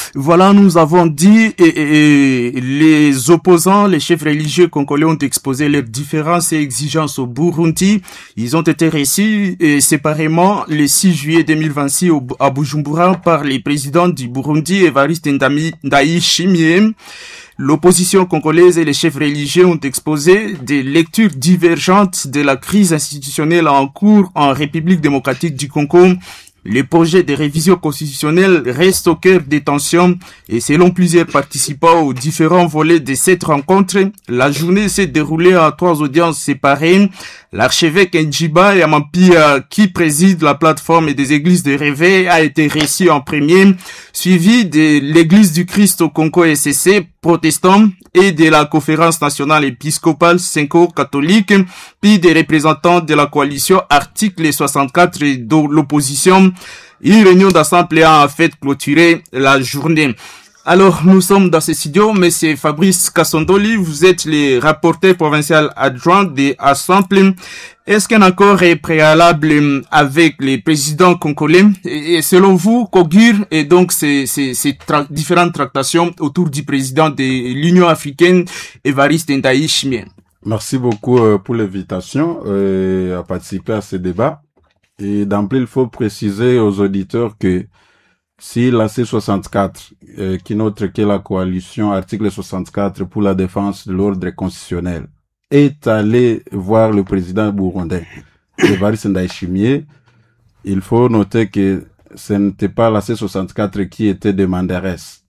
Voilà, nous avons dit et les opposants, les chefs religieux congolais ont exposé leurs différences et exigences au Burundi. Ils ont été reçus séparément le 6 juillet 2026 à Bujumbura par les présidents du Burundi, Evariste Ndayishimiye. L'opposition congolaise et les chefs religieux ont exposé des lectures divergentes de la crise institutionnelle en cours en République démocratique du Congo. Le projet de révision constitutionnelle reste au cœur des tensions et selon plusieurs participants aux différents volets de cette rencontre, la journée s'est déroulée en 3 audiences séparées. L'archevêque Njiba Yamampia, qui préside la plateforme des églises de réveil, a été reçu en premier, suivi de l'église du Christ au Congo SCC protestant et de la conférence nationale épiscopale synco-catholique, puis des représentants de la coalition article 64 de l'opposition. Une réunion d'assemblée a en fait clôturé la journée. Alors, nous sommes dans ce studio, monsieur Fabrice Kassondoli, vous êtes le rapporteur provincial adjoint des assemblées. Est-ce qu'un accord est préalable avec les présidents congolais? Et selon vous, qu'augure et donc ces différentes tractations autour du président de l'Union africaine, Evariste Ndayishimiye? Merci beaucoup pour l'invitation à participer à ce débat. Et d'emblée, il faut préciser aux auditeurs que si la C64, qui n'autre que la coalition article 64 pour la défense de l'ordre constitutionnel, est allé voir le président burundais, Evariste Ndayishimiye, il faut noter que ce n'était pas la C64 qui était demanderesse.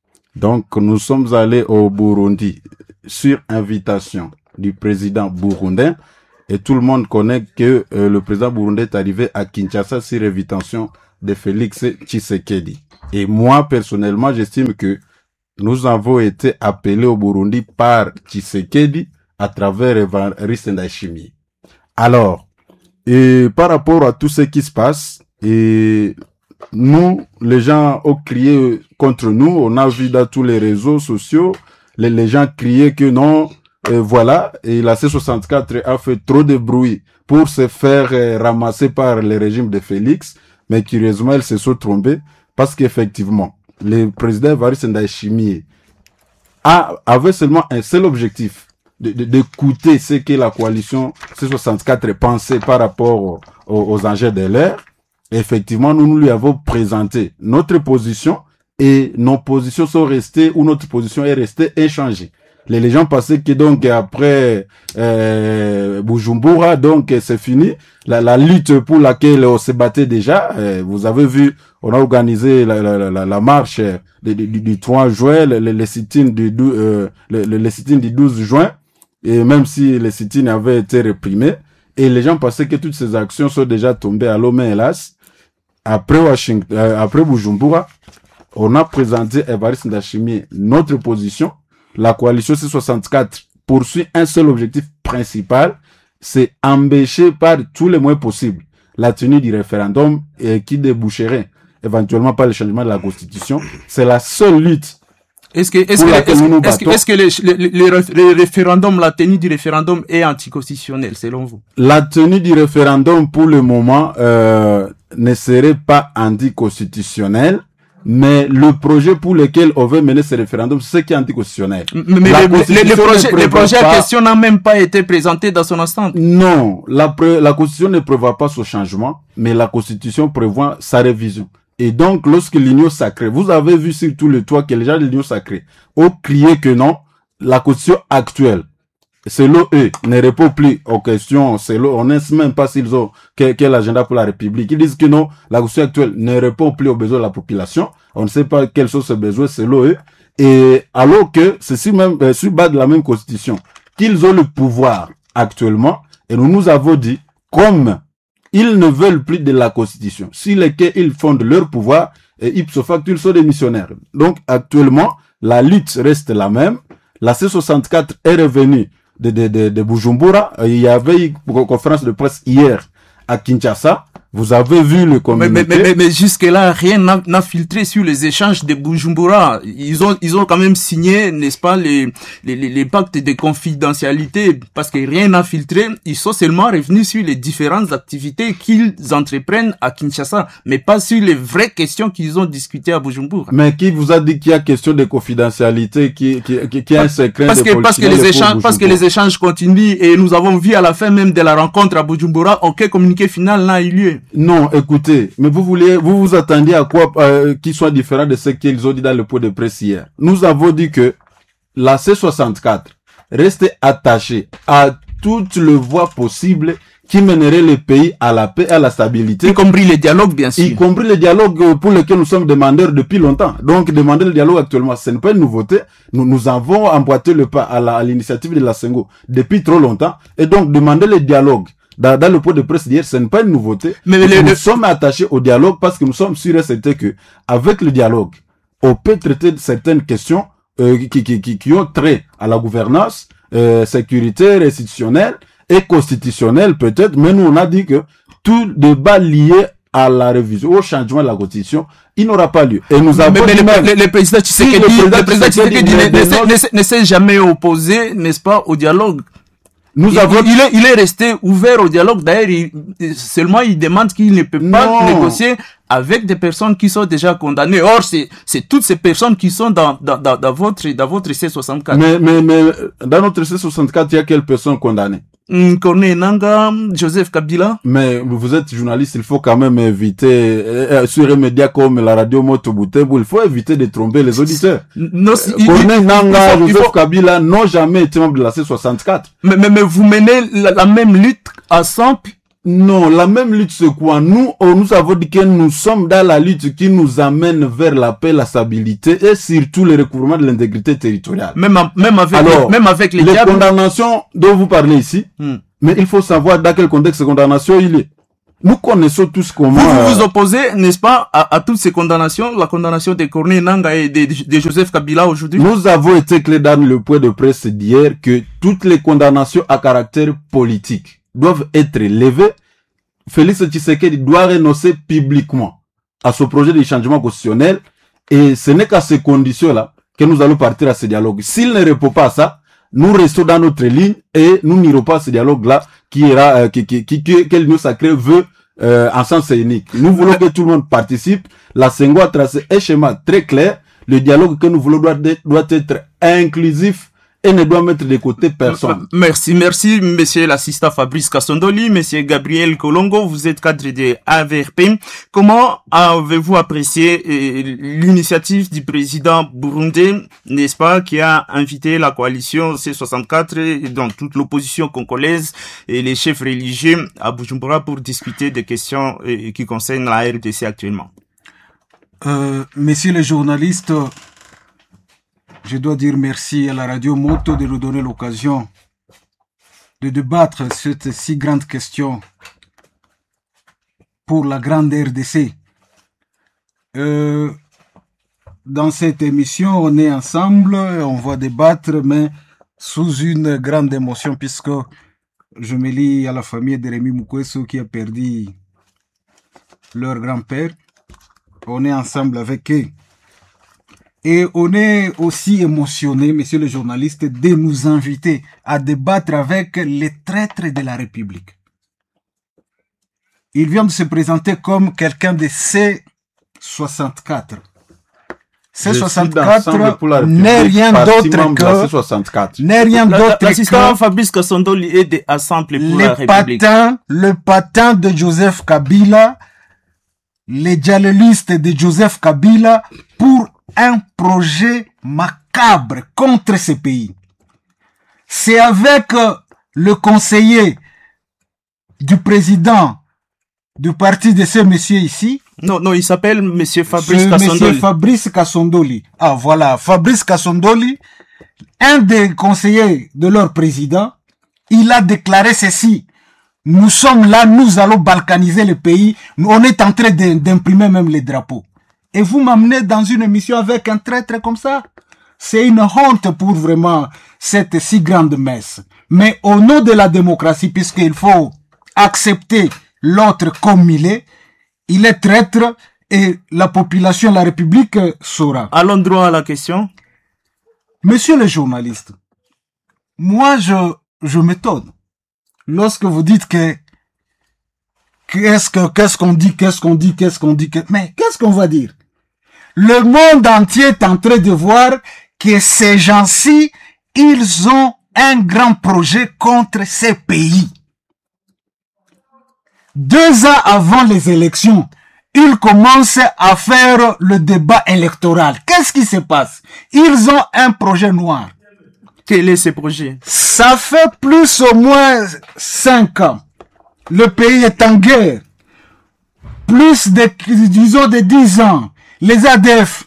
Donc, nous sommes allés au Burundi sur invitation du président burundais et tout le monde connaît que le président burundais est arrivé à Kinshasa sur invitation de Félix Tshisekedi. Et moi, personnellement, j'estime que nous avons été appelés au Burundi par Tshisekedi à travers Evariste Ndayishimiye. Alors, et par rapport à tout ce qui se passe, et nous, les gens ont crié contre nous, on a vu dans tous les réseaux sociaux, les gens criaient que non, voilà, et la C64 a fait trop de bruit pour se faire ramasser par le régime de Félix, mais curieusement, ils se sont trompés parce qu'effectivement, le président Evariste Ndayishimiye avait seulement un seul objectif, d'écouter ce que la coalition C64 pensait par rapport aux enjeux de l'ère. Effectivement, nous lui avons présenté notre position et nos positions sont restées, ou notre position est restée inchangée. Les gens pensaient que donc après Bujumbura, donc c'est fini. La lutte pour laquelle on se battait déjà, vous avez vu, on a organisé la marche du 3 juin, le sit-in le sit-in du 12 juin, et même si le sit-in avait été réprimé, et les gens pensaient que toutes ces actions sont déjà tombées à l'eau, mais hélas, après Bujumbura, on a présenté Evariste Ndayishimiye notre position. La coalition C64 poursuit un seul objectif principal, c'est empêcher par tous les moyens possibles la tenue du référendum qui déboucherait éventuellement par le changement de la Constitution. C'est la seule lutte. Est-ce que le référendum, la tenue du référendum est anticonstitutionnelle selon vous? La tenue du référendum pour le moment ne serait pas anticonstitutionnelle. Mais le projet pour lequel on veut mener ce référendum, c'est ce qui est anticonstitutionnel. Mais le projet en question n'a même pas été présenté dans son ensemble. Non, la Constitution ne prévoit pas ce changement, mais la Constitution prévoit sa révision. Et donc, lorsque l'Union sacrée, vous avez vu sur tout le toit que les gens de l'Union sacrée ont crié que non, la Constitution actuelle, selon eux, ne répond plus aux questions, on ne sait même pas s'ils ont quel agenda pour la République. Ils disent que non, la Constitution actuelle ne répond plus aux besoins de la population. On ne sait pas quels sont ces besoins selon eux. Et alors que c'est sur base de la même Constitution qu'ils ont le pouvoir actuellement. Et nous avons dit, comme ils ne veulent plus de la Constitution, sur lesquels ils fondent leur pouvoir, et ipso facto, ils sont des missionnaires. Donc actuellement, la lutte reste la même. La C64 est revenue de Bujumbura. Il y avait une conférence de presse hier à Kinshasa. Vous avez vu le communiqué. Mais jusque-là, rien n'a filtré sur les échanges de Bujumbura. Ils ont quand même signé, n'est-ce pas, les pactes de confidentialité, parce que rien n'a filtré. Ils sont seulement revenus sur les différentes activités qu'ils entreprennent à Kinshasa, mais pas sur les vraies questions qu'ils ont discutées à Bujumbura. Mais qui vous a dit qu'il y a question de confidentialité, qui a un secret parce que les échanges continuent et nous avons vu à la fin même de la rencontre à Bujumbura, aucun communiqué final n'a eu lieu. Non, écoutez, mais vous attendiez à quoi qu'il soit différent de ce qu'ils ont dit dans le point de presse hier. Nous avons dit que la C64 restait attachée à toutes les voies possibles qui mèneraient le pays à la paix et à la stabilité. Y compris les dialogues, bien sûr. Y compris les dialogues pour lesquels nous sommes demandeurs depuis longtemps. Donc, demander le dialogue actuellement, ce n'est pas une nouveauté. Nous avons emboîté le pas à l'initiative de la Sengo depuis trop longtemps. Et donc, demander le dialogue dans le point de presse d'hier, ce n'est pas une nouveauté. Mais nous sommes attachés au dialogue parce que nous sommes sûrs et certains que, avec le dialogue, on peut traiter certaines questions qui ont trait à la gouvernance sécuritaire, institutionnelle et constitutionnelle peut-être, mais nous on a dit que tout débat lié à la révision, au changement de la constitution, il n'aura pas lieu. Et nous avons le président Tshisekedi ne s'est jamais opposé, n'est-ce pas, au dialogue. Il est resté ouvert au dialogue. D'ailleurs, seulement il demande qu'il ne peut pas négocier avec des personnes qui sont déjà condamnées. Or, c'est toutes ces personnes qui sont dans votre C64. Mais dans notre C64, il y a quelles personnes condamnées? Corneille Nangaa, Joseph Kabila. Mais vous êtes journaliste, il faut quand même éviter, sur les médias comme la radio Moto Butembo, il faut éviter de tromper les auditeurs. Corneille Nangaa, Joseph Kabila n'ont jamais été membres de la C64. Mais vous menez la même lutte à 100. Non, la même lutte, c'est quoi? Nous avons dit que nous sommes dans la lutte qui nous amène vers la paix, la stabilité et surtout le recouvrement de l'intégrité territoriale. Même avec les condamnations dont vous parlez ici, mais il faut savoir dans quel contexte ces condamnations il est. Nous connaissons tous comment... Vous vous opposez, n'est-ce pas, à toutes ces condamnations, la condamnation de Corneille Nangaa et de Joseph Kabila aujourd'hui? Nous avons été clairs dans le point de presse d'hier que toutes les condamnations à caractère politique doivent être levées. Félix Tshisekedi doit renoncer publiquement à ce projet de changement constitutionnel et ce n'est qu'à ces conditions-là que nous allons partir à ce dialogue. S'il ne répond pas à ça, nous restons dans notre ligne et nous n'irons pas à ce dialogue-là qui ira, que l'Union sacrée veut en sens unique. Nous voulons que tout le monde participe. La Sengo a tracé un schéma très clair. Le dialogue que nous voulons doit être inclusif et ne doit mettre de côté personne. Merci, monsieur l'assistant Fabrice Kassondoli, monsieur Gabriel Kolongo, vous êtes cadre de AVRP. Comment avez-vous apprécié l'initiative du président burundais, n'est-ce pas, qui a invité la coalition C64 et dans toute l'opposition congolaise et les chefs religieux à Bujumbura pour discuter des questions qui concernent la RDC actuellement? Messieurs les journalistes, je dois dire merci à la radio Moto de nous donner l'occasion de débattre cette si grande question pour la grande RDC. Dans cette émission, on est ensemble, on va débattre, mais sous une grande émotion, puisque je me lie à la famille de Rémi Mukweso qui a perdu leur grand-père. On est ensemble avec eux. Et on est aussi émotionné, messieurs les journalistes, de nous inviter à débattre avec les traîtres de la République. Il vient de se présenter comme quelqu'un de C64. C64 n'est rien d'autre que... N'est rien d'autre que... L'assistant Fabrice Kassondoli est de Assemblée pour la République. Le patin de Joseph Kabila, les dialoguistes de Joseph Kabila pour un projet macabre contre ce pays. C'est avec le conseiller du président du parti de ce monsieur ici. Non, il s'appelle monsieur Fabrice Kassondoli. Monsieur Fabrice Kassondoli. Ah, voilà. Fabrice Kassondoli, un des conseillers de leur président, il a déclaré ceci. Nous sommes là, nous allons balkaniser le pays. On est en train d'imprimer même les drapeaux. Et vous m'amenez dans une émission avec un traître comme ça? C'est une honte pour vraiment cette si grande messe. Mais au nom de la démocratie, puisqu'il faut accepter l'autre comme il est traître et la population, la République saura. Allons droit à la question. Monsieur le journaliste, moi je m'étonne lorsque vous dites que qu'est-ce qu'on dit, mais qu'est-ce qu'on va dire? Le monde entier est en train de voir que ces gens-ci, ils ont un grand projet contre ces pays. 2 ans avant les élections, ils commencent à faire le débat électoral. Qu'est-ce qui se passe? Ils ont un projet noir. Quel est ce projet? Ça fait plus ou moins 5 ans. Le pays est en guerre. Plus de 10 ans. Les ADF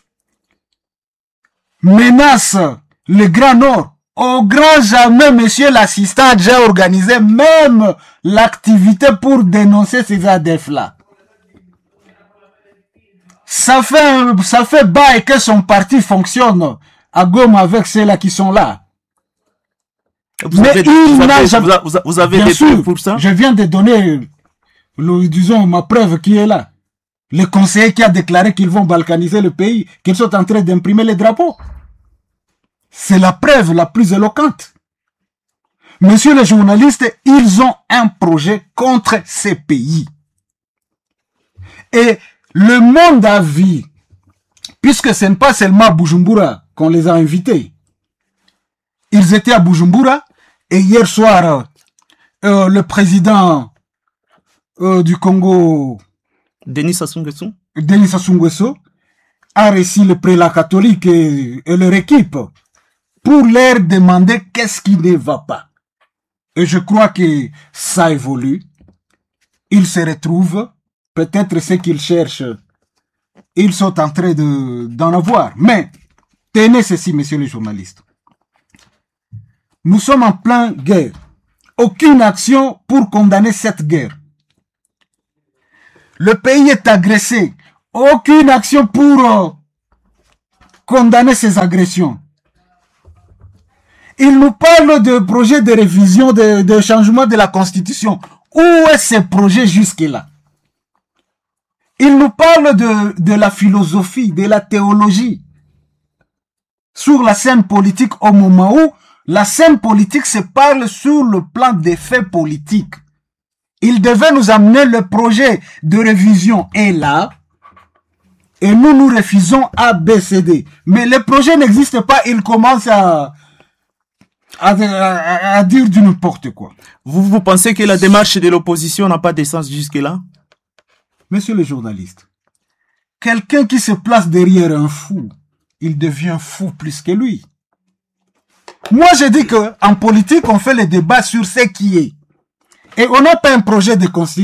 menacent le Grand Nord. Au grand jamais, monsieur l'assistant a déjà organisé même l'activité pour dénoncer ces ADF-là. Ça fait bail que son parti fonctionne à Goma avec ceux-là qui sont là. Vous avez des preuves pour ça? Je viens de donner, disons, ma preuve qui est là. Le conseiller qui a déclaré qu'ils vont balkaniser le pays, qu'ils sont en train d'imprimer les drapeaux. C'est la preuve la plus éloquente. Monsieur les journalistes, ils ont un projet contre ces pays. Et le monde a vu, puisque ce n'est pas seulement à Bujumbura qu'on les a invités. Ils étaient à Bujumbura et hier soir, le président du Congo, Denis Sassou Nguesso, a reçu le prélat catholique et leur équipe pour leur demander qu'est-ce qui ne va pas. Et je crois que ça évolue. Ils se retrouvent. Peut-être ce qu'ils cherchent, ils sont en train d'en avoir. Mais, tenez ceci, messieurs les journalistes. Nous sommes en pleine guerre. Aucune action pour condamner cette guerre. Le pays est agressé. Aucune action pour condamner ces agressions. Il nous parle de projet de révision, de changement de la Constitution. Où est ce projet jusque-là? Il nous parle de la philosophie, de la théologie sur la scène politique au moment où la scène politique se parle sur le plan des faits politiques. Il devait nous amener le projet de révision est là et nous refusons A, B, C, D. Mais le projet n'existe pas, il commence à dire du n'importe quoi. Vous pensez que la démarche de l'opposition n'a pas de sens jusque-là? Monsieur le journaliste, quelqu'un qui se place derrière un fou, il devient fou plus que lui. Moi, je dis que en politique, on fait le débat sur ce qui est. Et on n'a pas un projet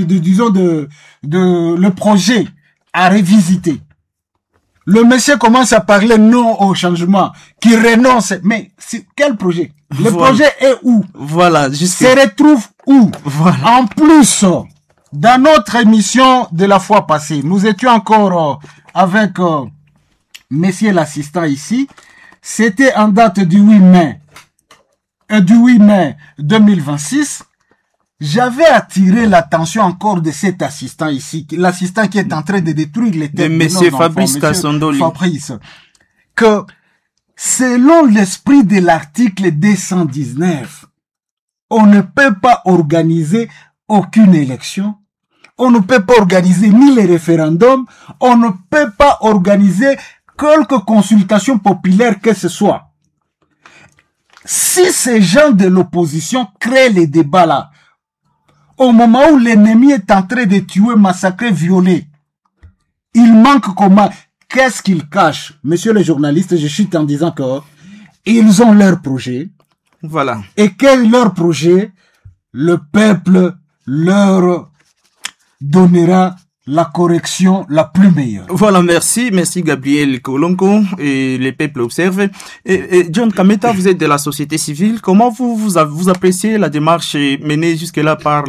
le projet à revisiter. Le monsieur commence à parler non au changement, qui renonce. Mais quel projet? Le projet est où? Voilà, se retrouve où? Voilà. En plus, dans notre émission de la fois passée, nous étions encore avec monsieur l'assistant ici. C'était en date du 8 mai 2026. J'avais attiré l'attention encore de cet assistant ici, l'assistant qui est en train de détruire les têtes de monsieur Fabrice Kassondoli. Que selon l'esprit de l'article 219, on ne peut pas organiser aucune élection. On ne peut pas organiser ni les référendums, on ne peut pas organiser quelque consultation populaire que ce soit. Si ces gens de l'opposition créent les débats là, au moment où l'ennemi est en train de tuer, massacrer, violer, il manque comment? Qu'est-ce qu'ils cachent? Monsieur le journaliste, je chute en disant que ils ont leur projet. Voilà. Et quel est leur projet? Le peuple leur donnera la correction la plus meilleure. Voilà, merci Gabriel Kolonko, et les peuples observent. Et John Kameta, vous êtes de la société civile. Comment vous appréciez la démarche menée jusque-là par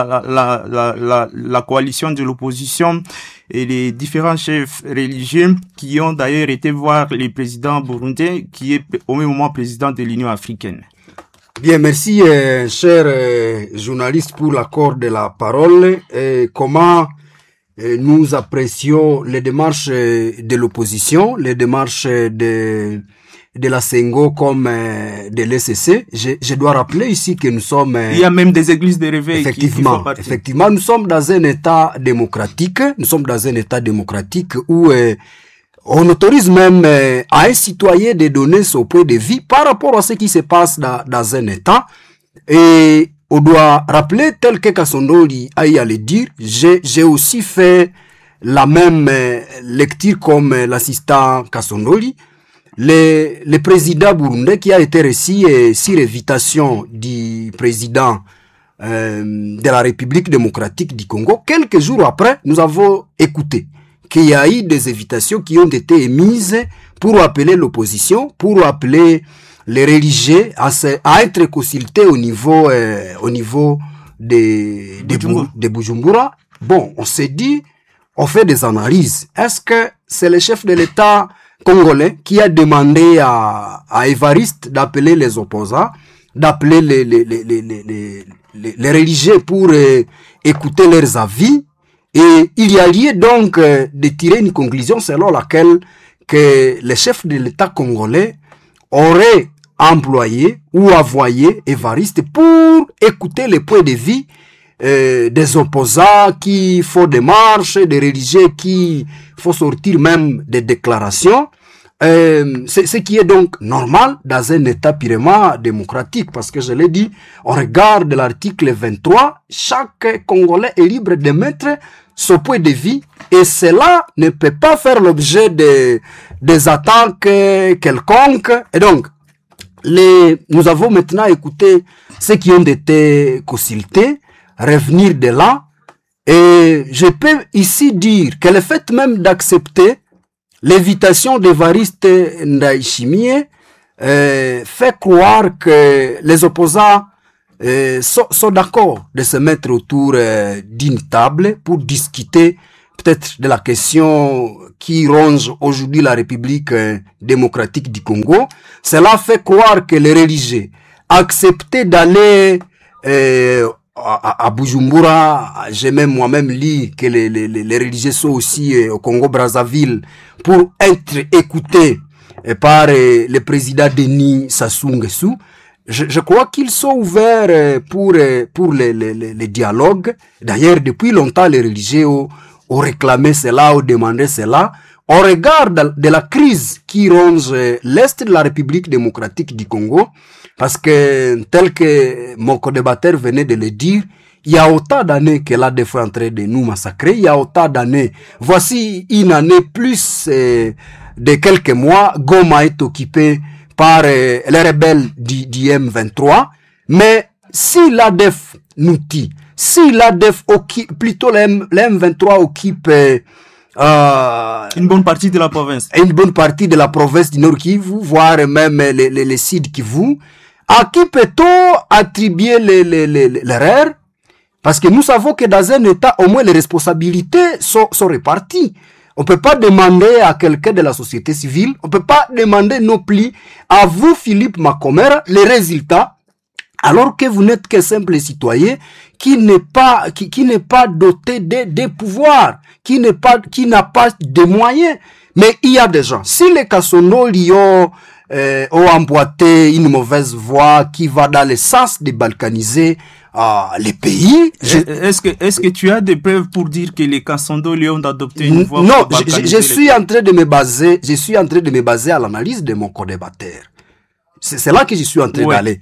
la coalition de l'opposition et les différents chefs religieux qui ont d'ailleurs été voir le président burundais qui est au même moment président de l'Union africaine? Bien, merci, cher journaliste, pour l'accord de la parole. Comment nous apprécions les démarches de l'opposition, les démarches de la Sengo comme de l'ECC. Je dois rappeler ici que nous sommes... Il y a même des églises de réveil qui font partie. Effectivement, nous sommes dans un État démocratique. Nous sommes dans un État démocratique où on autorise même à un citoyen de donner son point de vue par rapport à ce qui se passe dans un État. Et on doit rappeler, tel que Kasondoli a eu à le dire, j'ai aussi fait la même lecture comme l'assistant Kasondoli. Le président burundais qui a été reçu sur invitation du président de la République démocratique du Congo, quelques jours après, nous avons écouté qu'il y a eu des invitations qui ont été émises pour appeler l'opposition, pour appeler les religieux à être consultés au niveau de Bujumbura. Bon, on s'est dit, on fait des analyses. Est-ce que c'est le chef de l'État congolais qui a demandé à Évariste d'appeler les opposants, d'appeler les religieux pour écouter leurs avis? Et il y a lieu donc de tirer une conclusion selon laquelle que le chef de l'État congolais aurait employé ou envoyé Évariste pour écouter les points de vue des opposants qui font des marches, des religieux qui font sortir même des déclarations. Ce qui est donc normal dans un État purement démocratique, parce que je l'ai dit, on regarde l'article 23, chaque Congolais est libre de mettre son point de vue, et cela ne peut pas faire l'objet des attaques quelconques. Et donc, nous avons maintenant écouté ceux qui ont été consultés, revenir de là, et je peux ici dire que le fait même d'accepter l'invitation d'Évariste Ndayishimiye fait croire que les opposants sont d'accord de se mettre autour d'une table pour discuter peut-être de la question qui ronge aujourd'hui la République démocratique du Congo. Cela fait croire que les religieux acceptaient d'aller à Bujumbura. J'ai même moi-même lu que les religieux sont aussi au Congo-Brazzaville pour être écoutés par le président Denis Sassou Nguesso. Je crois qu'ils sont ouverts pour les dialogues. D'ailleurs, depuis longtemps, les religieux ont réclamé cela, ont demandé cela. On regarde de la crise qui ronge l'Est de la République démocratique du Congo, parce que, tel que mon co-débatteur venait de le dire, il y a autant d'années que l'ADF est en train de nous massacrer, il y a autant d'années. Voici une année plus de quelques mois, Goma est occupé par les rebelles du M23, mais si l'ADF nous tue, si l'ADF occupe, plutôt le M23 occupe une bonne partie de la province. Une bonne partie de la province du Nord Kivu, voire même les Sud Kivu. À qui peut-on attribuer l'erreur? Parce que nous savons que dans un État, au moins les responsabilités sont réparties. On peut pas demander à quelqu'un de la société civile, on peut pas demander non plus à vous, Philippe Macomera, les résultats, alors que vous n'êtes qu'un simple citoyen qui n'est pas doté de pouvoirs, qui n'a pas de moyens. Mais il y a des gens. Si les Kasondoli ont emboîté une mauvaise voie qui va dans le sens de balkaniser les pays. Est-ce que tu as des preuves pour dire que les Kasondoli ont adopté une voie? Non, je suis en train de me baser à l'analyse de mon co-débatteur. C'est là que je suis en train d'aller.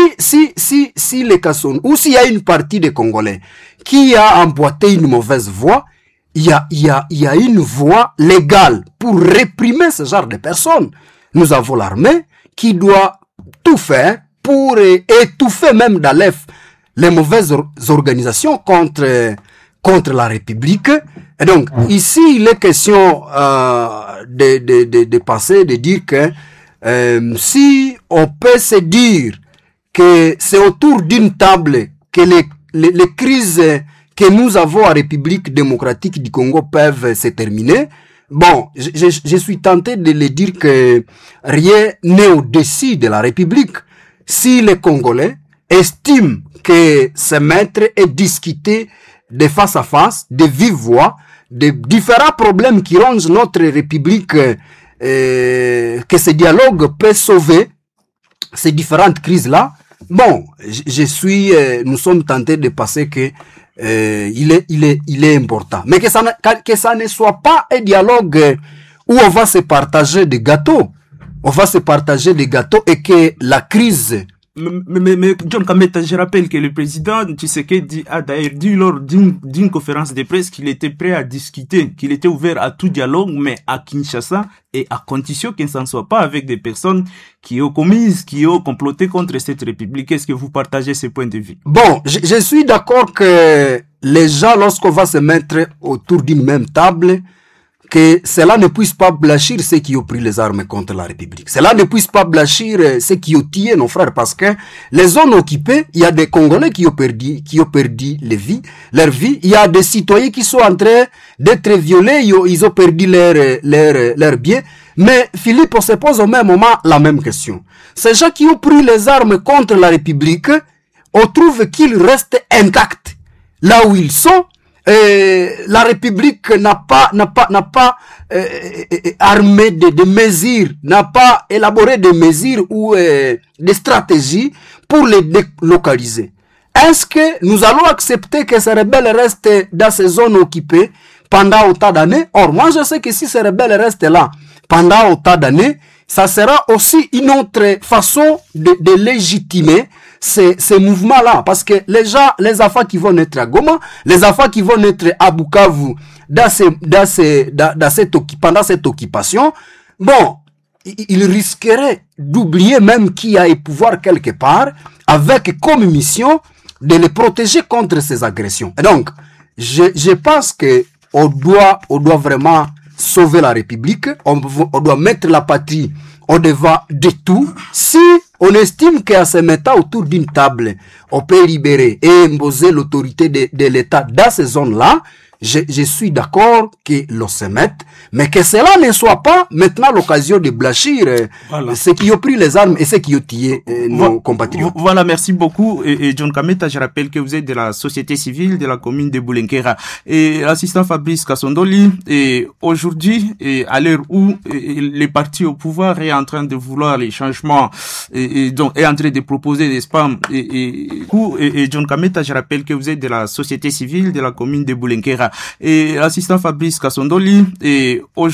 Si les Kasondoli, ou s'il y a une partie des Congolais qui a emboîté une mauvaise voie, il y a une voie légale pour réprimer ce genre de personnes. Nous avons l'armée qui doit tout faire pour étouffer même d'Alef les mauvaises organisations contre la République. Et donc, ici, il est question de penser, de dire que si on peut se dire que c'est autour d'une table que les crises que nous avons en République démocratique du Congo peuvent se terminer, bon, je suis tenté de le dire que rien n'est au-dessus de la République. si les Congolais estiment que se mettre et discuter de face à face, de vive voix, de différents problèmes qui rongent notre République, que ce dialogue peut sauver ces différentes crises-là. Bon, nous sommes tentés de penser que il est important, mais que ça ne soit pas un dialogue où on va se partager des gâteaux, et que la crise. Mais John Kameta, je rappelle que le président Tshisekedi a d'ailleurs dit lors d'une conférence de presse qu'il était prêt à discuter, qu'il était ouvert à tout dialogue, mais à Kinshasa, et à condition qu'il ne s'en soit pas avec des personnes qui ont comploté contre cette république. Est-ce que vous partagez ce point de vue? Bon, je suis d'accord que les gens, lorsqu'on va se mettre autour d'une même table, que cela ne puisse pas blanchir ceux qui ont pris les armes contre la République. Cela ne puisse pas blanchir ceux qui ont tué nos frères, parce que les zones occupées, il y a des Congolais qui ont perdu leur vie. Il y a des citoyens qui sont en train d'être violés, ils ont perdu leur biens. Mais Philippe, on se pose au même moment la même question. Ces gens qui ont pris les armes contre la République, on trouve qu'ils restent intacts là où ils sont. La République n'a pas armé de mesures, n'a pas élaboré de mesures ou des stratégies pour les délocaliser. Est-ce que nous allons accepter que ces rebelles restent dans ces zones occupées pendant autant d'années? Or, moi je sais que si ces rebelles restent là pendant autant d'années, ça sera aussi une autre façon de légitimer ces mouvements-là, parce que les enfants qui vont naître à Goma, les enfants qui vont naître à Bukavu, pendant cette occupation, bon, ils risqueraient d'oublier même qu'il y a un pouvoir quelque part, avec comme mission de les protéger contre ces agressions. Et donc, je pense que on doit vraiment sauver la République, on doit mettre la patrie au devant de tout. Si on estime qu'à se mettant autour d'une table, on peut libérer et imposer l'autorité de l'État dans ces zones-là, je suis d'accord que l'on se mette, mais que cela ne soit pas maintenant l'occasion de blanchir ceux qui ont pris les armes et ceux qui ont tué nos compatriotes. Voilà, merci beaucoup. Et John Kameta, je rappelle que vous êtes de la société civile de la commune de Boulenkera. Et l'assistant Fabrice Kassondoli, et aujourd'hui, et à l'heure où les partis au pouvoir est en train de vouloir les changements, et donc est en train de proposer des spams, et John Kameta, je rappelle que vous êtes de la société civile de la commune de Boulenkera. Et l'assistant Fabrice Kassondoli, et